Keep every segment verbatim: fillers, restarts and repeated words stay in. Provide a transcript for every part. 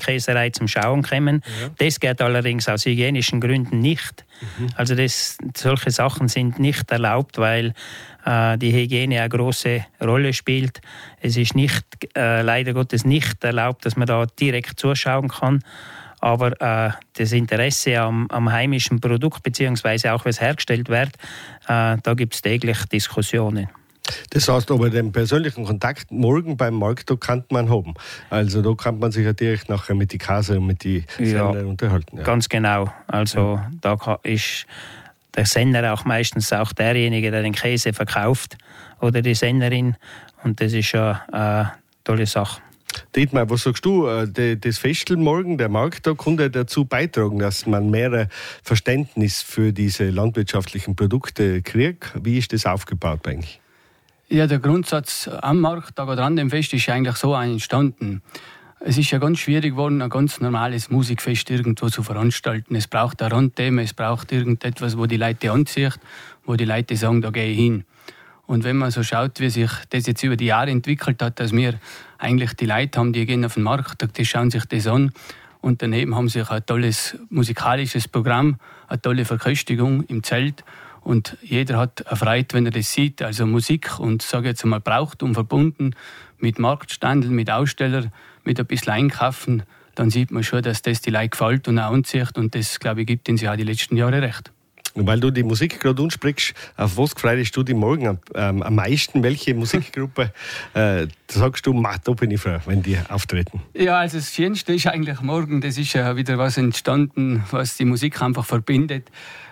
Käserei zum Schauen kommen. Ja. Das geht allerdings aus hygienischen Gründen nicht. Mhm. Also das, solche Sachen sind nicht erlaubt, weil äh, die Hygiene eine große Rolle spielt. Es ist nicht, äh, leider Gottes nicht erlaubt, dass man da direkt zuschauen kann. Aber äh, das Interesse am, am heimischen Produkt, beziehungsweise auch, was hergestellt wird, äh, da gibt es täglich Diskussionen. Das heißt aber, den persönlichen Kontakt morgen beim Markt, da kann man haben. Also da kann man sich ja direkt nachher mit die Kase und mit die Sender ja, unterhalten. Ja. Ganz genau. Also ja. da ist der Sender auch meistens auch derjenige, der den Käse verkauft oder die Senderin. Und das ist schon eine tolle Sache. Dietmar, was sagst du? Das Festel morgen, der Markttag, konnte dazu beitragen, dass man mehr Verständnis für diese landwirtschaftlichen Produkte kriegt. Wie ist das aufgebaut eigentlich? Ja, der Grundsatz am Markttag oder an dem Fest ist eigentlich so entstanden. Es ist ja ganz schwierig geworden, ein ganz normales Musikfest irgendwo zu veranstalten. Es braucht ein Randthema, es braucht irgendetwas, wo die Leute anzieht, wo die Leute sagen, da gehe ich hin. Und wenn man so schaut, wie sich das jetzt über die Jahre entwickelt hat, dass wir eigentlich die Leute haben, die gehen auf den Markttag, die schauen sich das an und daneben haben sie ein tolles musikalisches Programm, eine tolle Verköstigung im Zelt. Und jeder hat eine Freude, wenn er das sieht. Also Musik und, sage jetzt einmal, Brauchtum verbunden mit Marktständen, mit Ausstellern, mit ein bisschen Einkaufen, dann sieht man schon, dass das die Leute gefällt und auch anzieht. Und das, glaube ich, gibt ihnen ja auch die letzten Jahre recht. Und weil du die Musik gerade ansprichst, auf was freust du dich morgen ähm, am meisten? Welche Musikgruppe äh, sagst du, da bin ich froh, wenn die auftreten? Ja, also das Schönste ist eigentlich morgen, das ist ja wieder was entstanden, was die Musik einfach verbindet.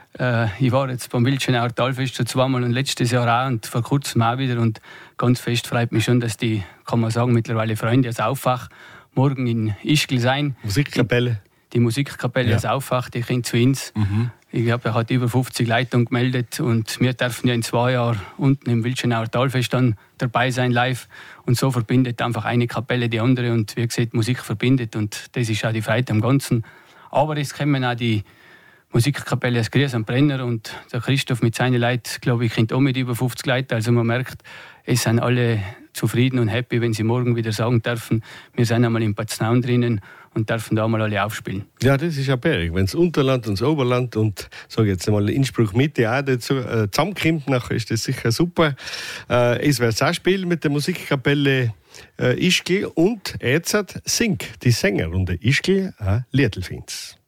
Ich war jetzt beim Wildschönauer Talfest schon zweimal und letztes Jahr auch und vor kurzem auch wieder. Und ganz fest freut mich schon, dass die, kann man sagen, mittlerweile Freunde aus Auffach morgen in Ischgl sein. Musikkapelle? Die, die Musikkapelle ja. aus Auffach, die kommt zu uns. Mhm. Ich glaube, er hat über fünfzig Leute gemeldet und wir dürfen ja in zwei Jahren unten im Wildschönauer Talfest dann dabei sein live. Und so verbindet einfach eine Kapelle die andere und wie gesagt, Musik verbindet und das ist auch die Freude am Ganzen. Aber es kommen auch die Musikkapelle als Grüß am Brenner und der Christoph mit seinen Leuten, glaube ich, kennt auch mit über fünfzig Leuten. Also man merkt, es sind alle zufrieden und happy, wenn sie morgen wieder sagen dürfen, wir sind einmal im Paznaun drinnen und dürfen da mal alle aufspielen. Ja, das ist ja berg. Wenn das Unterland und das Oberland und sage jetzt einmal Innsbruck Mitte auch dazu äh, zusammenkommt, nachher ist das sicher super. Äh, es wird auch spielen mit der Musikkapelle äh, Ischgl und jetzt singt die Sängerrunde Ischgl ein Liedl finds.